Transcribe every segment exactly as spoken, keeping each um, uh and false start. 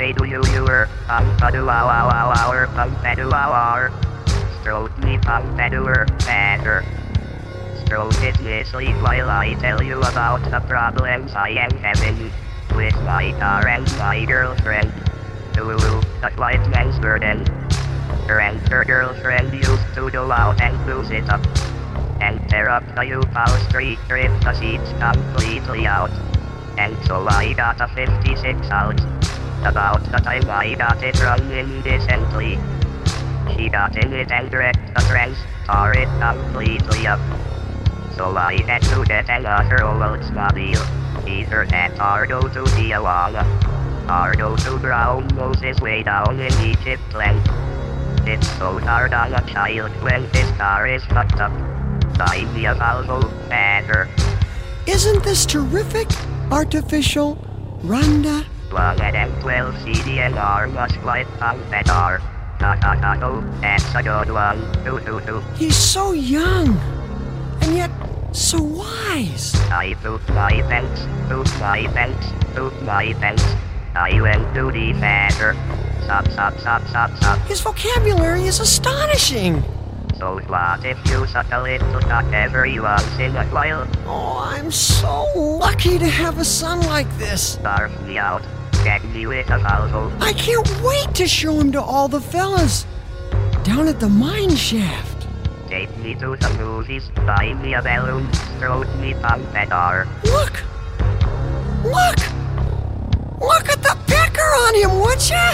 say do you you were pump a do our our our pump a do our stroke me pump a do better. Stroke it me sleep while I tell you about the problems I am having with my car and my girlfriend. Ooh, the white man's burden. Her and her girlfriend used to go out and lose it up. And tear up the U-Pal street, rip the seats completely out. And so I got a fifty-six out. About the time I got it running decently. She got in it and wrecked the trans, tore it completely up. So I had to get another Oldsmobile. Either that or go to Tijuana. Or go to Brown Moses way down in Egypt land. It's so hard on a child when his car is fucked up. Buy me a Volvo better. Isn't this terrific? Artificial Rhonda? One and twelve C D N R much like Pampedar. Ta ta ta oh, that's a good one. Doo doo doo. He's so young, and yet so wise. I took my pants, took my pants, took my pants. I went to the fair. Stop, stop, stop, stop, stop. His vocabulary is astonishing. So what if you suck a little cock every once in a while? Oh, I'm so lucky to have a son like this. Starve me out. Get me with a Volvo. I can't wait to show him to all the fellas down at the mine shaft. Take me to the movies, buy me a balloon, stroke me Pampedar. Look! Look! Look at the pecker on him, would ya?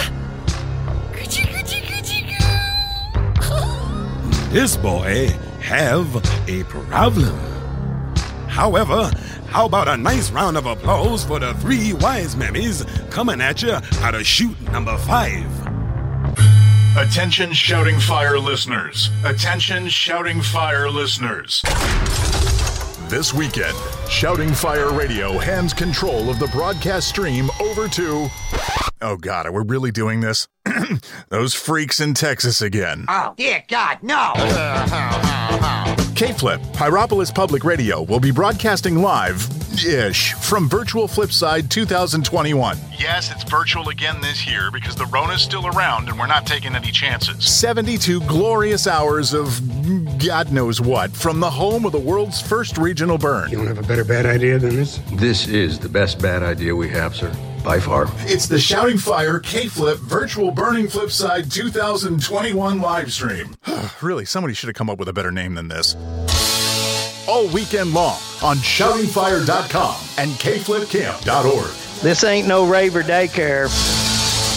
This boy have a problem. However, how about a nice round of applause for the three wise mammies coming at you out of shoot number five. Attention Shouting Fire listeners. Attention Shouting Fire listeners. This weekend, Shouting Fire Radio hands control of the broadcast stream over to... Oh God, are we really doing this? Those freaks in Texas again. Oh, dear God, no! K-Flip, Pyropolis Public Radio, will be broadcasting live-ish from Virtual Flipside two thousand twenty-one. Yes, it's virtual again this year because the Rona's still around and we're not taking any chances. seventy-two glorious hours of God knows what from the home of the world's first regional burn. You don't have a better bad idea than this? This is the best bad idea we have, sir. By far. It's the Shouting Fire K-Flip Virtual Burning Flipside two thousand twenty-one live stream. Really, somebody should have come up with a better name than this. All weekend long on shouting fire dot com and k flip camp dot org. This ain't no raver daycare.